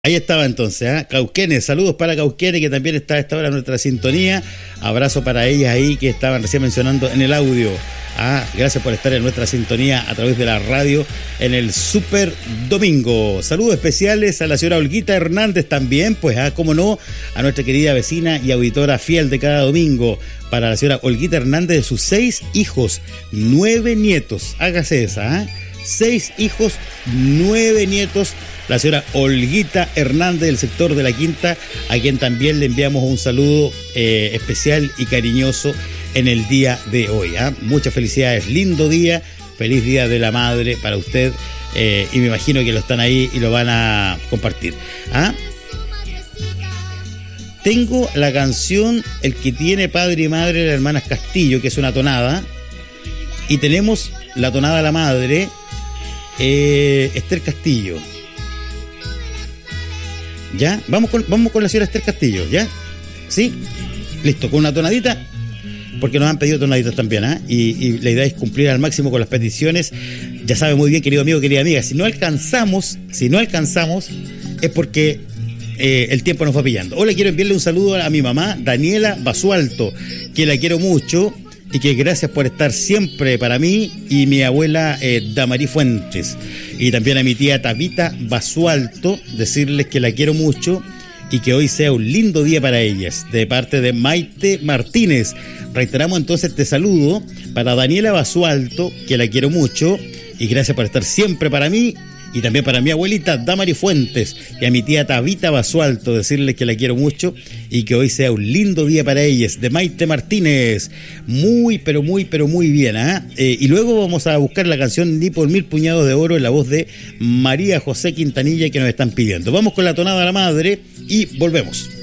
Ahí estaba entonces, Cauquenes, saludos para Cauquenes, que también está a esta hora en nuestra sintonía. Abrazo para ellas ahí que estaban recién mencionando en el audio. Gracias por estar en nuestra sintonía a través de la radio en el Super Domingo. Saludos especiales a la señora Olguita Hernández también, pues, cómo no, a nuestra querida vecina y auditora fiel de cada domingo. Para la señora Olguita Hernández, de sus 6 hijos, 9 nietos. Hágase esa, 6 hijos, 9 nietos. La señora Olguita Hernández del sector de La Quinta, a quien también le enviamos un saludo especial y cariñoso en el día de hoy. Muchas felicidades, lindo día, feliz Día de la Madre para usted, y me imagino que lo están ahí y lo van a compartir. Tengo la canción El que tiene padre y madre de las hermanas Castillo, que es una tonada, y tenemos la tonada a la madre, Esther Castillo. ¿Ya? Vamos con la señora Esther Castillo, ¿ya? ¿Sí? Listo, con una tonadita, porque nos han pedido tonaditas también, y la idea es cumplir al máximo con las peticiones. Ya sabe muy bien, querido amigo, querida amiga, si no alcanzamos, es porque el tiempo nos va pillando. Hola, quiero enviarle un saludo a mi mamá, Daniela Basualto, que la quiero mucho y que gracias por estar siempre para mí, y mi abuela Damarí Fuentes, y también a mi tía Tabita Basualto, decirles que la quiero mucho y que hoy sea un lindo día para ellas, de parte de Maite Martínez. Reiteramos entonces este saludo para Daniela Basualto, que la quiero mucho y gracias por estar siempre para mí, y también para mi abuelita Damarí Fuentes y a mi tía Tabita Basualto, decirles que la quiero mucho y que hoy sea un lindo día para ellas, de Maite Martínez. Muy, pero muy bien, y luego vamos a buscar la canción Ni por mil puñados de oro en la voz de María José Quintanilla, que nos están pidiendo. Vamos con la tonada a la madre y volvemos.